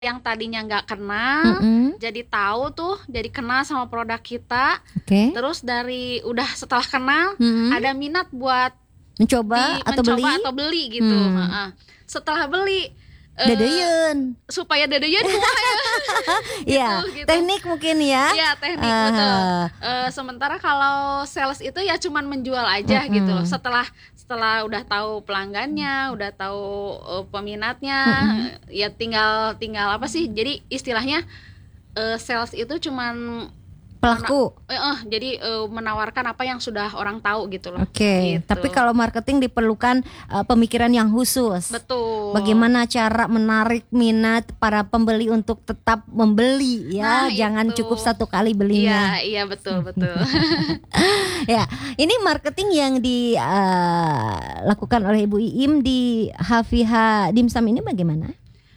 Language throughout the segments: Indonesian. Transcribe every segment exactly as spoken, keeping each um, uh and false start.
Yang tadinya nggak kenal, Mm-mm. jadi tahu tuh, jadi kenal sama produk kita. Oke. Terus dari udah setelah kenal, Mm-mm. ada minat buat Mencoba di, atau mencoba beli? atau beli gitu. Hmm. Heeh. Setelah beli, eh, Dedeyen. supaya dedeyen kuah ya. Iya, gitu. teknik mungkin ya. Iya, teknik Ah. betul. Eh, sementara kalau sales itu ya cuman menjual aja Mm-mm. gitu loh. Setelah setelah udah tahu pelanggannya, udah tahu eh, peminatnya, Mm-mm. ya tinggal tinggal apa sih? Jadi istilahnya eh, sales itu cuman Pelaku. eh, eh, jadi eh, menawarkan apa yang sudah orang tahu gitu loh. Oke, Gitu. tapi kalau marketing diperlukan uh, pemikiran yang khusus. Betul. Bagaimana cara menarik minat para pembeli untuk tetap membeli ya, Nah, jangan itu. cukup satu kali belinya. Iya, iya betul betul. Ya, ini marketing yang dilakukan oleh Ibu Iim di Hafiha Dimsum ini bagaimana?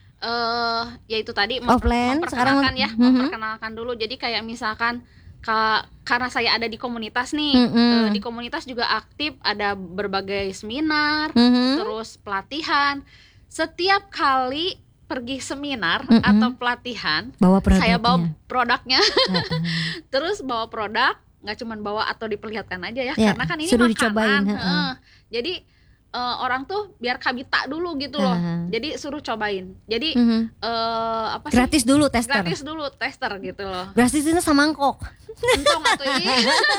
Eh, ya itu tadi memper- Offline, memperkenalkan sekarang- ya, Mhm. memperkenalkan dulu. Jadi kayak misalkan ka- karena saya ada di komunitas nih, Mm-mm. eh, di komunitas juga aktif, ada berbagai seminar, Mhm. terus pelatihan. Setiap kali pergi seminar Mm-mm. atau pelatihan, Bawa produknya. saya bawa produknya, Heeh. terus bawa produk, nggak cuman bawa atau diperlihatkan aja ya, Ya, karena kan ini suruh makanan. dicobain, heeh. heeh. Jadi eh, orang tuh biar kabita dulu gitu loh. Heeh. Jadi suruh cobain. Jadi Mhm. eh, apa sih? Gratis dulu tester. Gratis dulu tester gitu loh. Gratis itu sama mangkok. Untung atuh ini.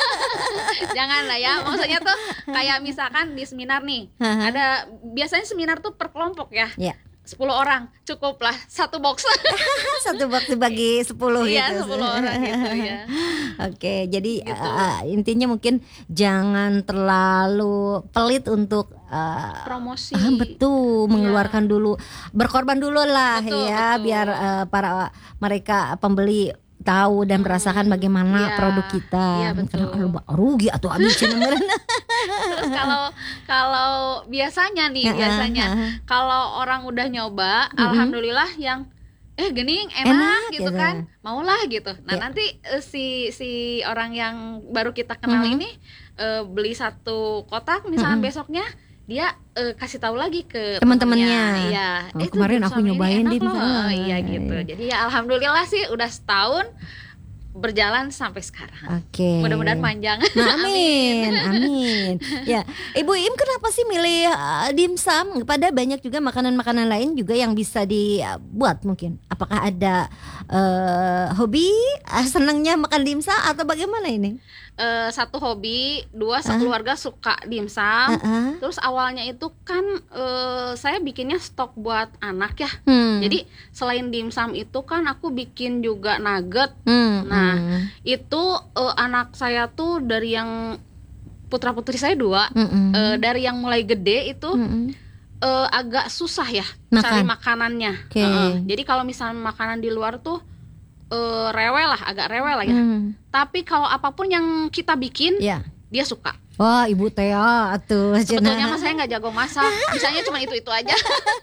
Jangan lah ya. Maksudnya tuh kayak misalkan di seminar nih, Heeh. ada biasanya seminar tuh per kelompok ya. Ya. sepuluh orang cukup lah satu box. Satu box dibagi sepuluh Iya, gitu. sepuluh orang gitu ya. Oke, jadi Gitu. uh, intinya mungkin jangan terlalu pelit untuk uh, Promosi. ah, betul, mengeluarkan dulu, berkorban dulu lah Betul, ya, betul. biar uh, para mereka pembeli tahu dan merasakan bagaimana Iya, produk kita. iya, betul. Karena aduh, rugi atau habis Terus kalau kalau biasanya nih, Heeh, biasanya heeh. kalau orang udah nyoba, Mm-mm. alhamdulillah yang eh gening enak, Enak, gitu gitu. kan, maulah gitu. Nah Ya. nanti eh, si si orang yang baru kita kenal Mhm. ini eh, beli satu kotak, misalnya Mhm. besoknya dia eh, kasih tahu lagi ke Teman-temannya. temennya. Iya. Oh, "Eh, tuh kemarin dimsum aku ini nyobain enak dimsum." loh." Oh, iya Ah, gitu. iya. Jadi ya alhamdulillah sih udah setahun berjalan sampai sekarang. Oke. Mudah-mudahan panjang. Nah, amin, amin. Ya, Ibu Im kenapa sih milih uh, dimsum? Pada banyak juga makanan-makanan lain juga yang bisa dibuat mungkin. Apakah ada uh, hobi uh, senangnya makan dimsum atau bagaimana ini? Eh, satu hobi, dua sekeluarga suka dimsum. Uh-uh. Terus awalnya itu kan eh, saya bikinnya stok buat anak ya. Hmm. Jadi selain dimsum itu kan aku bikin juga nugget. Hmm, Nah, hmm. itu eh, anak saya tuh dari yang putra putri saya dua, Mm-mm. eh, dari yang mulai gede itu Mm-mm. eh, agak susah ya Makan. cari makanannya. Oke. Heeh. Jadi kalau misalnya makanan di luar tuh eh, rewel lah, agak rewel lah ya. Hmm. Tapi kalau apapun yang kita bikin, Ya. dia suka. Wah, Ibu Tea tuh. Sebetulnya mah saya nggak jago masak, misalnya cuma itu itu aja.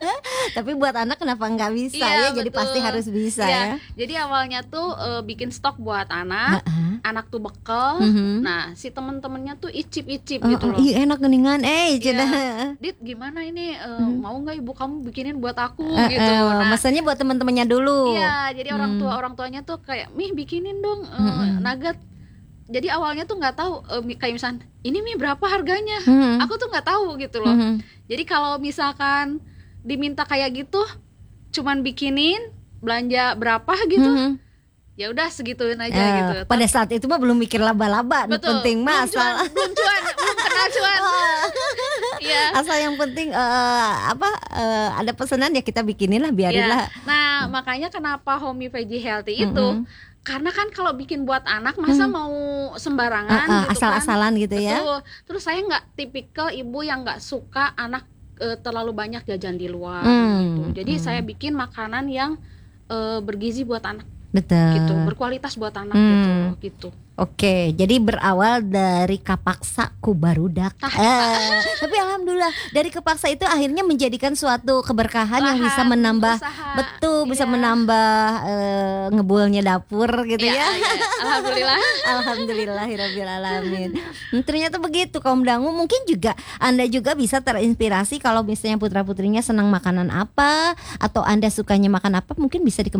Tapi buat anak kenapa nggak bisa ya? Iya, Jadi betul. pasti harus bisa Iya, ya. Jadi awalnya tuh eh, bikin stok buat anak, Uh-uh. anak tuh bekel. Mhm. Nah, si temen-temennya tuh icip-icip Oh, gitu oh, loh. iya enak geningan, eh, Iya. cina. Dit, gimana ini? eh, Mhm. Mau nggak ibu kamu bikinin buat aku Eh, gitu? eh, Nah, masanya buat teman-temannya dulu. iya, jadi orang Hmm. tua orang tuanya tuh kayak, "Mih, bikinin dong eh, Mm-mm. nugget." Jadi awalnya tuh nggak tahu eh, mi- kayak misalnya, "Ini mie berapa harganya?" Hmm. Aku tuh nggak tahu gitu loh. Mhm. Jadi kalau misalkan diminta kayak gitu, cuman bikinin belanja berapa gitu, Mhm. ya udah segituin aja Eh, gitu. pada saat itu mah belum mikir laba-laba, nu Betul. penting mah Belum cuan, asal belum cuan, belum kenal cuan. Iya. asal yang penting eh, apa eh, ada pesanan ya kita bikinin lah, biarin Iya. lah. Nah, makanya kenapa Homey Veggie Healthy itu, Mm-mm. karena kan kalau bikin buat anak masa Mm. mau Eh, sembarangan eh, gitu kan. asal-asalan gitu ya. Betul. Terus saya nggak tipikal ibu yang nggak suka anak eh, terlalu banyak jajan di luar Hmm. gitu. Jadi Hmm. saya bikin makanan yang eh, bergizi buat anak Betul. gitu, berkualitas buat anak Hmm. gitu, gitu. Oke, jadi berawal dari kapaksa ku barudak. Eh, tapi alhamdulillah dari kepaksa itu akhirnya menjadikan suatu keberkahan yang bisa Lahan menambah, usaha. betul, bisa Iya. menambah eh, ngebulnya dapur gitu Iya, ya. iya. Alhamdulillah. Alhamdulillahirabbil alamin. Hmm, ternyata begitu kaum dangu. Mungkin juga Anda juga bisa terinspirasi kalau misalnya putra putrinya senang makanan apa atau Anda sukanya makan apa, mungkin bisa dikembangkan